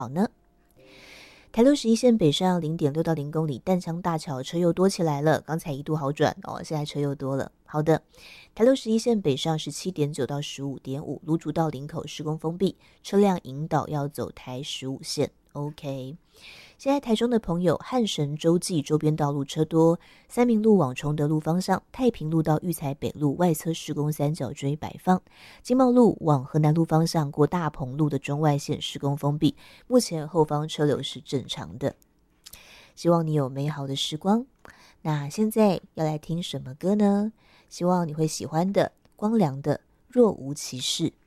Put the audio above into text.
好呢？台61线北上 0.6到0公里，淡江大桥车又多起来了，刚才一度好转哦，现在车又多了。好的，台61线北上 17.9 到 15.5， 芦竹到林口施工封闭，车辆引导要走台15线。OK， 现在台中的朋友，汉神洲际周边道路车多，三民路往崇德路方向，太平路到育才北路外侧施工三角锥摆放，经贸路往河南路方向过大鹏路的中外线施工封闭，目前后方车流是正常的。希望你有美好的时光。那现在要来听什么歌呢？希望你会喜欢的，光良的《若无其事》。